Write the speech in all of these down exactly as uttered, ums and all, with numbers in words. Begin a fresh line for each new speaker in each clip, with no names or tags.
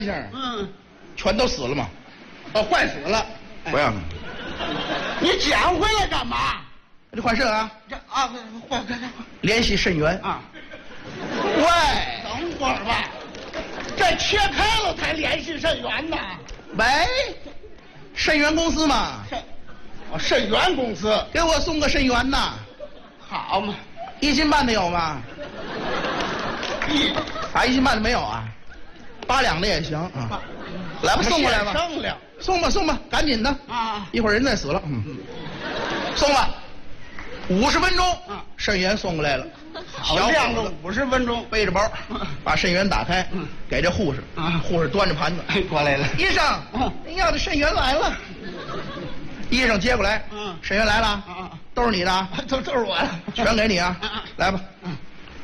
嗯，
全都死了吗？
哦，坏死了。
不要，
你捡回来干嘛？
这换肾啊！
这啊，换换换
联系肾源
啊！
喂，
等会儿吧，这切开了才联系肾源呢。
喂，肾源公司嘛，
肾，哦，肾源公司，
给我送个肾源呐。
好嘛，
一斤半的有吗？
一
啊，一斤半的没有啊？八两的也行啊。来吧，送过来吧。
商量，
送吧送吧，赶紧的
啊！
一会儿人再死了。嗯，送吧。五十分钟，
啊，
肾源送过来了。
好，晾了五十分钟，
背着包，把肾源打开，
嗯，
给这护士。
啊，
护士端着盘子，
哎，过来了。
医生，
嗯，
您要的肾源来了。医生接过来，
嗯，
肾源来了，
啊，
都是你的，
都都是我的，
全给你啊，来吧，
嗯，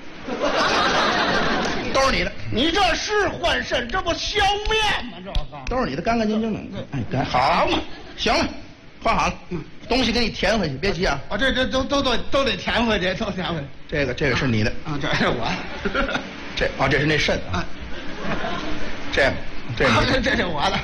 都是你的。
你这是换肾，这不消面吗？这个
都是你的，干干净净的。哎，干
好嘛，
行了，换好了，嗯，东西给你填回去，别急啊。
啊，这这都都都都得填回去，都填回去。
这个这个是你的
啊，这是我。
这啊，这是那肾啊。这个这
啊，
个
这这是我的。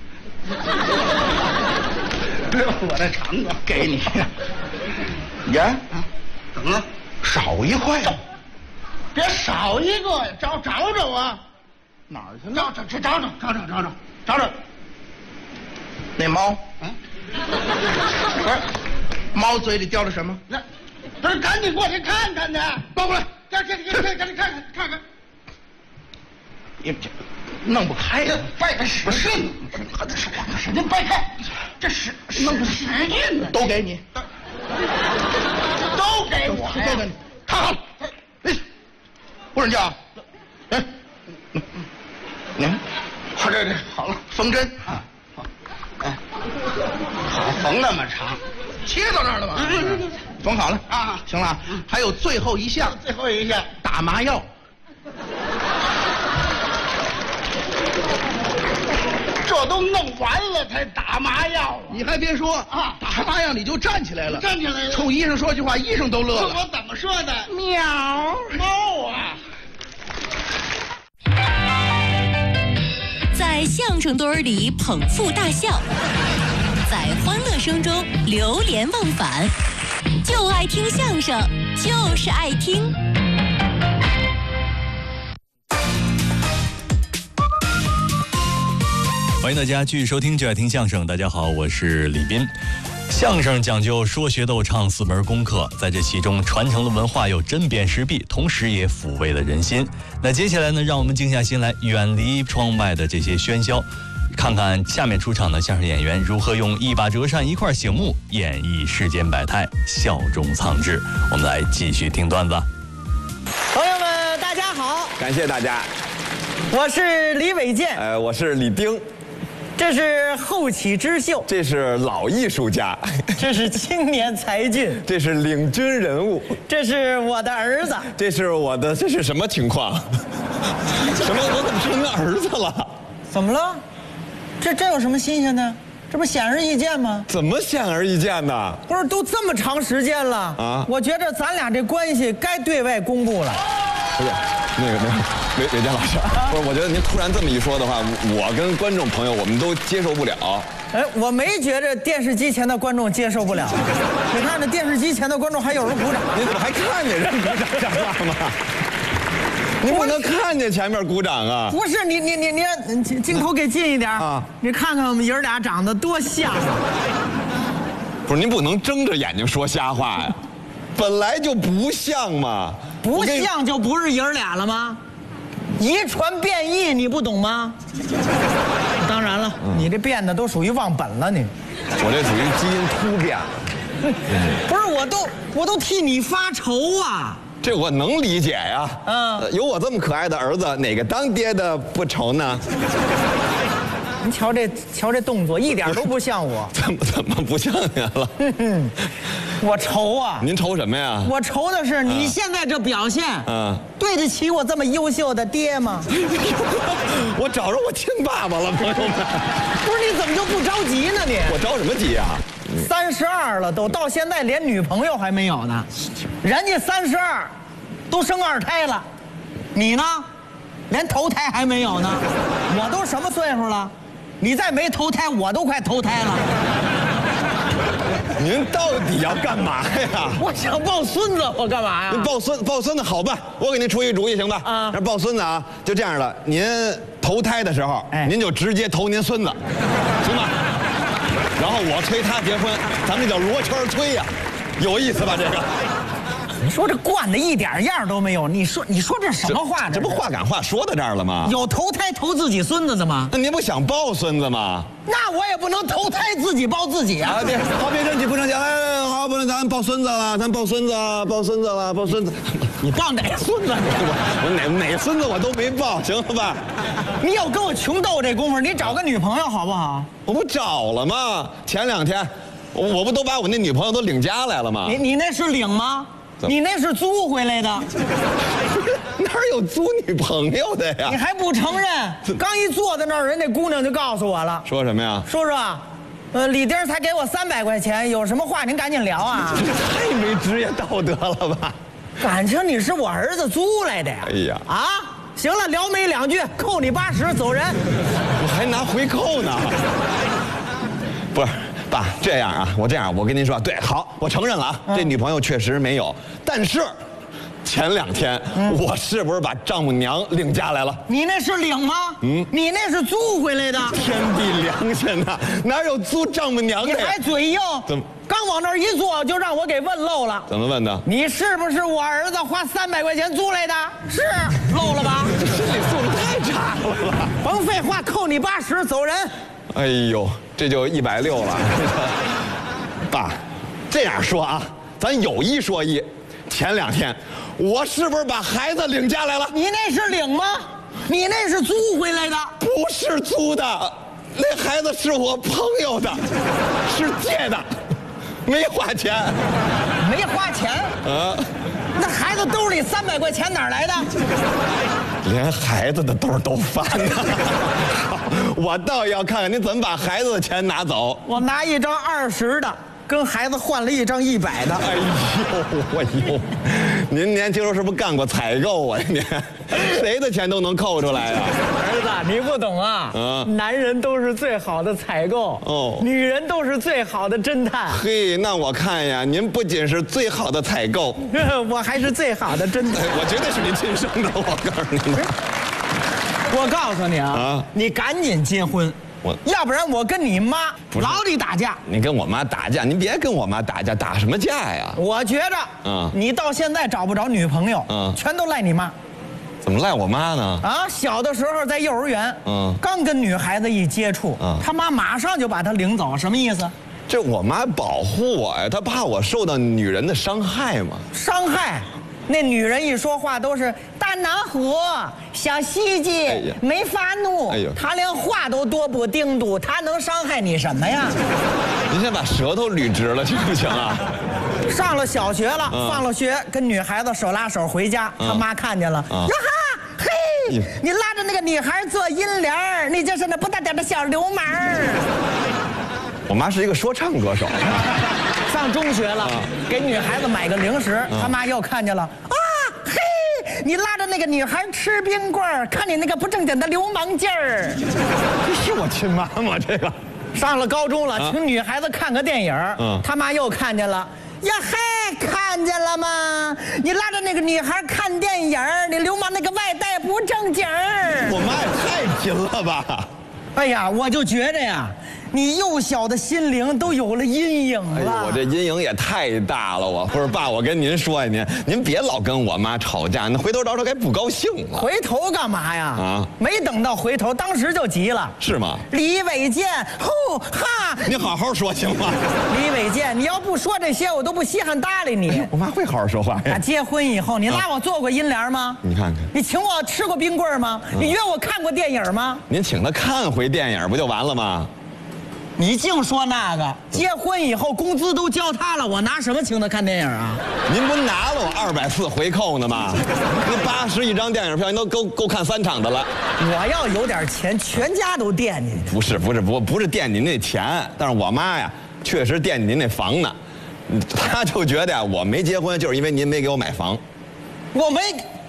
这是我的肠子，
给你。呀，
啊，怎么了？
少一块。
别少一个呀，找找找啊！
哪儿去了？
找找找找找找找找找找找。
那猫，
嗯，
不是，猫嘴里叼着什么？
那不是，赶紧过去看看去。
抱过来，
这这这这，赶紧看看看看。
你这弄不开呀！
掰开使劲，使劲掰开，这使弄不使劲呢。
都给你，
都给我呀！
都给你，看好了。哎，不准叫。哎，你看，
好，这这好了，
缝针
啊，好，哎，好缝那么长，
切到那儿了吗？缝好了
啊，
行了，还有最后一项，
最后一项
打麻药。
这都弄完了才打麻药，
你还别说
啊，
打麻药你就站起来了，
站起来了，
冲医生说句话，医生都乐了。
我怎么说的？
喵，
猫啊！
在相声堆儿里捧腹大笑，在欢乐声中流连忘返，就爱听相声，就是爱听。
欢迎大家继续收听就爱听相声。大家好，我是李斌。相声讲究说学逗唱四门功课，在这其中传承了文化又针砭时弊，同时也抚慰了人心。那接下来呢，让我们静下心来，远离窗外的这些喧嚣，看看下面出场的相声演员如何用一把折扇一块醒目演绎世间百态，笑中藏智。我们来继续听段子。
朋友们大家好，
感谢大家，
我是李伟健，
呃，我是李丁，
这是后起之秀，
这是老艺术家，
这是青年才俊，
这是领军人物，
这是我的儿子，
这是我的，这是什么情况？什么？我怎么成个儿子了？
怎么了？这这有什么新鲜的？这不显而易见吗？
怎么显而易见呢？
不是，都这么长时间了
啊！
我觉着咱俩这关系该对外公布了。
不是，那个那个韦韦健老师，不是，我觉得您突然这么一说的话，我跟观众朋友我们都接受不了。
哎，我没觉着电视机前的观众接受不了。你看这电视机前的观众还有人鼓掌，
你怎么还看见人鼓掌讲话吗？你不能看见前面鼓掌啊！
不是你你你你让镜头给近一点啊！你看看我们爷儿俩长得多像啊！
不是，您不能睁着眼睛说瞎话呀，本来就不像嘛。
不像就不是爷儿俩了吗？遗传变异你不懂吗？当然了，嗯、你这变的都属于忘本了你。
我这属于基因突变。
不是，我都我都替你发愁啊！
这我能理解呀。嗯、呃，有我这么可爱的儿子，哪个当爹的不愁呢？
您瞧这瞧这动作，一点都不像我。
怎么怎么不像您了？
我愁啊！
您愁什么呀？
我愁的是你现在这表现，嗯，对得起我这么优秀的爹吗？
我找着我亲爸爸了，朋友们。
不是，你怎么就不着急呢？你
我着什么急啊？
三十二了，都到现在连女朋友还没有呢。人家三十二，都生二胎了，你呢？ 连头胎还没有呢。我都什么岁数了？你再没投胎，我都快投胎了。
您到底要干嘛呀？
我想抱孙子，我干嘛呀？
您抱孙抱孙子好办，我给您出一主意行吧？啊，那抱孙子啊，就这样的，您投胎的时候，哎，您就直接投您孙子，行吗？然后我催他结婚，咱们这叫罗圈催呀，有意思吧？这个。
你说这惯的一点样都没有，你说你说这什么话呢？
这不话赶话说到这儿了吗？
有投胎投自己孙子的吗？
那您不想抱孙子吗？
那我也不能投胎自己抱自己啊！
啊，别，好，别生气，不生气。哎，好，不能，咱抱孙子了，咱抱孙子，抱孙子了，抱孙子。
你抱哪孙子？
我我哪哪孙子我都没抱，行了吧？
你有跟我穷斗这功夫，你找个女朋友好不好？
我不找了吗？前两天，我我不都把我那女朋友都领家来了吗？
你你那是领吗？你那是租回来的，
哪有租女朋友的呀？
你还不承认？刚一坐在那儿，人家姑娘就告诉我了。
说什么呀？
叔叔，呃，李丁才给我三百块钱，有什么话您赶紧聊啊！
这太没职业道德了吧？
感情你是我儿子租来的呀？
哎呀！
啊，行了，聊没两句，扣你八十，走人。
我还拿回扣呢。不是。爸，这样啊，我这样，我跟您说，对，好，我承认了啊，嗯、这女朋友确实没有，但是前两天、嗯、我是不是把丈母娘领家来了？
你那是领吗？嗯，你那是租回来的。
天地良心呐，哪有租丈母娘的？
你还嘴硬？
怎么？
刚往那儿一坐，就让我给问漏了。
怎么问的？
你是不是我儿子花三百块钱租来的？是，漏了吧？
这心理素质太差了吧？
甭废话，扣你八十，走人。
哎呦，这就一百六了。爸，这样说啊，咱有一说一，前两天我是不是把孩子领家来了？
你那是领吗？你那是租回来的？
不是租的，那孩子是我朋友的，是借的，没花钱。
没花钱？啊，那孩子兜里三百块钱哪儿来的？
连孩子的兜都翻了。我倒要看看您怎么把孩子的钱拿走。
我拿一张二十的，跟孩子换了一张一百的。
哎呦，哎呦，您年轻时候是不是干过采购啊？您谁的钱都能扣出来呀、啊？
儿子，你不懂啊。嗯。男人都是最好的采购，哦，女人都是最好的侦探。
嘿，那我看呀，您不仅是最好的采购，
我还是最好的侦探。
我绝对是您亲生的，我告诉您。
我告诉你啊，啊你赶紧结婚，我要不然我跟你妈老得打架。
你跟我妈打架，您别跟我妈打架，打什么架呀？
我觉着，嗯，你到现在找不着女朋友，嗯，全都赖你妈。
怎么赖我妈呢？
啊，小的时候在幼儿园，嗯，刚跟女孩子一接触，嗯，他妈马上就把她领走，什么意思？
这我妈保护我呀，她怕我受到女人的伤害嘛。
伤害？那女人一说话都是大暖和、小细节，哎、没发怒。哎呦，她连话都多不叮嘟，她能伤害你什么呀？
您先把舌头捋直了，行不行啊？
上了小学了，嗯、放了学，跟女孩子手拉手回家，嗯、他妈看见了，嗯、呀哈，嘿，你拉着那个女孩做银联，你就是那不大点的小流氓。
我妈是一个说唱歌手。
上中学了，啊、给女孩子买个零食，啊、他妈又看见了，啊，嘿，你拉着那个女孩吃冰棍，看你那个不正经的流氓劲儿。
这是我亲妈吗？这个。
上了高中了，啊、请女孩子看个电影，啊、他妈又看见了，呀嘿，看见了吗？你拉着那个女孩看电影，你流氓那个外带不正经。
我妈也太贫了吧！
哎呀，我就觉着呀。你幼小的心灵都有了阴影了。哎呦，
我这阴影也太大了！我不是爸，我跟您说呀，您您别老跟我妈吵架，那回头找找该不高兴了。
回头干嘛呀？啊，没等到回头，当时就急了。
是吗？
李伟健，呼哈！
你好好说行吗？
李伟健，你要不说这些，我都不稀罕搭理你。
哎、我妈会好好说话呀。
结婚以后，你拉我做过银联吗？
你看看。
你请我吃过冰棍吗？嗯、你约我看过电影吗？
您请他看回电影不就完了吗？
你净说那个，结婚以后工资都交他了，我拿什么请他看电影啊？
您不拿了我二百四回扣呢吗？那八十一张电影票，您都够够看三场的了。
我要有点钱，全家都惦记。
不是不是不不是惦记您那钱，但是我妈呀，确实惦记您那房呢。她就觉得呀，我没结婚就是因为您没给我买房。
我没，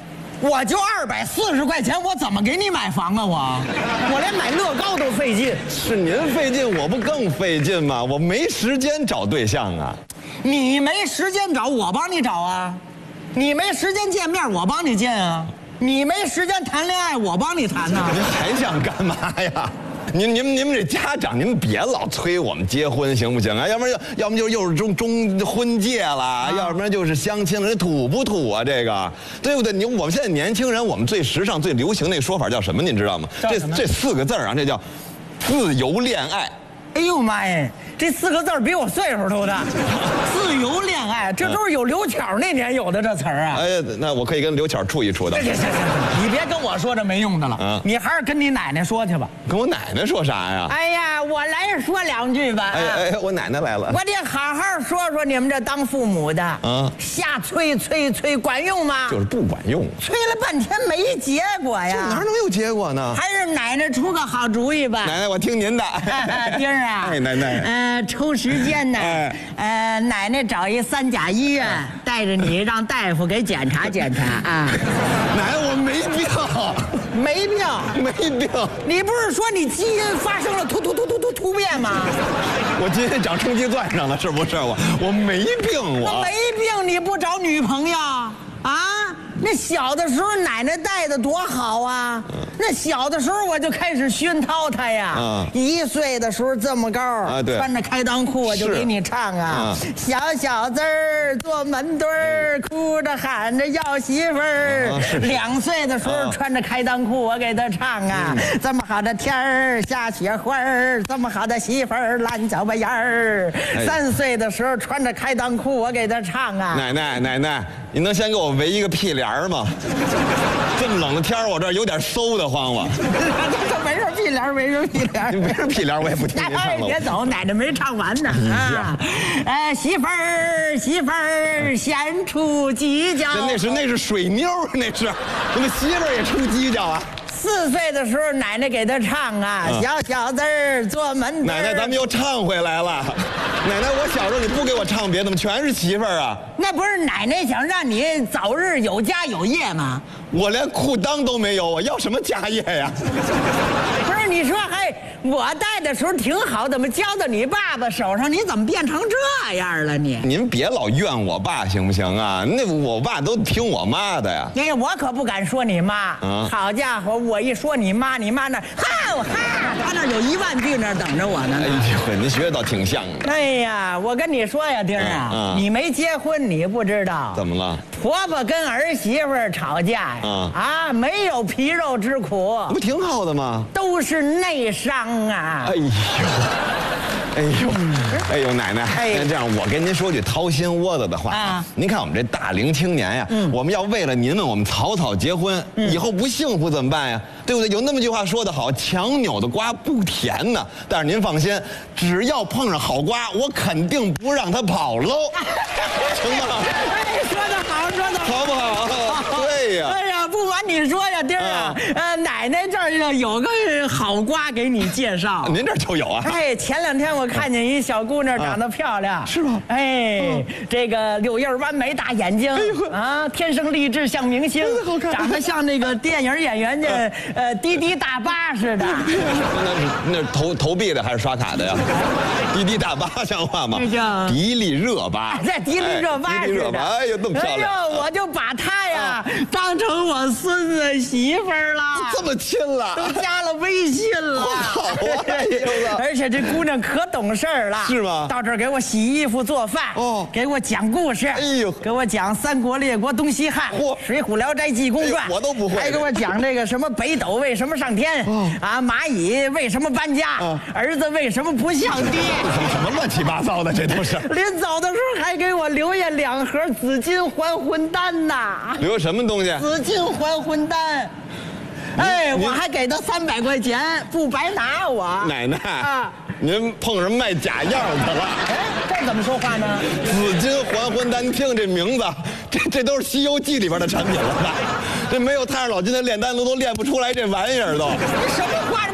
我就二百四十块钱，我怎么给你买房啊？我，我连买乐高都费劲。
是您费劲，我不更费劲吗？我没时间找对象啊。
你没时间找，我帮你找啊。你没时间见面，我帮你见啊。你没时间谈恋爱，我帮你谈呐。
您还想干嘛呀？您您们您们这家长，您们别老催我们结婚行不行啊？要不然要要么就又是中中婚戒了，啊、要不然就是相亲了，这土不土啊？这个对不对？你我们现在年轻人，我们最时尚、最流行那个说法叫什么？您知道吗？这这四个字啊，这叫自由恋爱。
哎呦妈呀，这四个字比我岁数都大。自由恋爱，这都是有刘巧那年有的这词儿啊。
哎呀，那我可以跟刘巧处一处的。
行行行，你别跟我说这没用的了，啊、你还是跟你奶奶说去吧。
跟我奶奶说啥呀？
哎呀，我来说两句吧。
哎哎，我奶奶来了。
我得好好说说你们这当父母的啊，瞎催催催，管用吗？
就是不管用，
催了半天没结果呀。
这哪能有结果呢？
还是奶奶出个好主意吧。
奶奶，我听您的。
丁儿啊，
哎，奶奶，
呃，抽时间呢，哎、呃，奶奶找一三甲医院，带着你让大夫给检查检查啊。
奶奶，我没病，
没病，
没病。
你不是说你基因发生了突突突突突突变吗？
我今天长冲击钻上了，是不是？我我没病，我
没病，你不找女朋友啊？那小的时候奶奶带的多好啊！那小的时候我就开始熏陶她呀。嗯、一岁的时候这么高，啊、穿着开裆裤我就给你唱啊。嗯、小小子儿坐门墩儿，哭着喊着要媳妇儿。啊、两岁的时候、啊、穿着开裆裤我给她唱啊。嗯、这么好的天儿下雪花儿，这么好的媳妇儿烂脚巴眼儿。哎、三岁的时候穿着开裆裤我给她唱啊。
奶奶奶奶，你能先给我围一个屁帘吗？这么冷的天我这儿有点馊得慌我。
这没事屁帘，没事屁帘，
没事屁帘，我也不听您唱了。
别走，奶奶没唱完呢啊！呃，媳妇儿，媳妇儿，先出犄角。
那是那是水妞，那是，我们媳妇儿也出犄角啊。
四岁的时候，奶奶给他唱啊，嗯、小小子儿坐门。
奶奶，咱们又唱回来了。奶奶，我小时候你不给我唱别的吗？全是媳妇儿啊。
那不是奶奶想让你早日有家有业吗？
我连裤裆都没有，我要什么家业呀？
不是，你说还我带的时候挺好，怎么交到你爸爸手上，你怎么变成这样了你？
您别老怨我爸行不行啊？那我爸都听我妈的呀。
哎呀，我可不敢说你妈。啊、好家伙，我一说你妈，你妈那哈哈，他那有一万句那等着我呢。
哎呦，您学的倒挺像的。
哎呀，我跟你说呀，丁儿啊，嗯、你没结婚你不知道。
怎么了？
婆婆跟儿媳妇吵架呀，啊, 啊，没有皮肉之苦，
不挺好的吗？
都是内伤啊！
哎呦，哎呦，哎呦，奶奶，哎，这样我跟您说句掏心窝子的话啊，您看我们这大龄青年呀，嗯，我们要为了您们，我们草草结婚，嗯、以后不幸福怎么办呀？对不对？有那么句话说得好，强扭的瓜不甜呢。但是您放心，只要碰上好瓜，我肯定不让他跑喽，成吗？
哎，说得好，说得好，
好不好？对呀。
哎呀，不瞒你说呀，丁儿啊，呃，奶奶这儿有个好瓜给你介绍。
您这儿就有啊？
哎，前两天我看见一小姑娘长得漂亮，
是吗？
哎，这个柳叶弯眉大眼睛，啊，天生丽质像明星，长得像那个电影演员家呃滴滴大巴似的。
那是那是投投币的还是刷卡的呀？滴滴大巴像话吗？迪丽热巴，
在迪丽热巴
迪丽热巴，哎呦，那么漂亮！
哎呦，我就把她呀当成我孙子媳妇儿了，
这么亲了，
都加了微信了。
好啊，
而且这姑娘可懂事儿了，
是吗？
到这儿给我洗衣服做饭，哦，给我讲故事，哎呦，给我讲三国列国东西汉，嚯，水浒聊斋济公传，
我都不会。
还给我讲这个什么北斗为什么上天，啊，蚂蚁为什么搬家，儿子为什么不像爹，
什么乱七八糟的，这都是。
临走的时候还给我留下两盒紫金还魂丹呐。
留什么东西？
紫金还魂丹。哎，我还给他三百块钱，不白拿我。
奶奶啊，您碰上卖假药的了。
哎，这怎么说话呢？
紫金还魂丹，听这名字，这这都是《西游记》里边的产品了吧？这没有太上老君的炼丹炉都炼不出来这玩意儿都。
这什么话？这不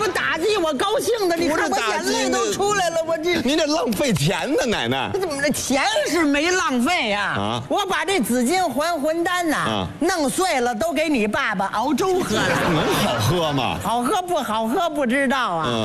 我打击我高兴的，你看我眼泪都出来了，我这
您这浪费钱呢，奶奶。
怎么这钱是没浪费呀？
啊，
我把这紫金还魂丹呐，
啊，
弄碎了都给你爸爸熬粥喝了。
能好喝吗？
好喝不好喝不知道啊。嗯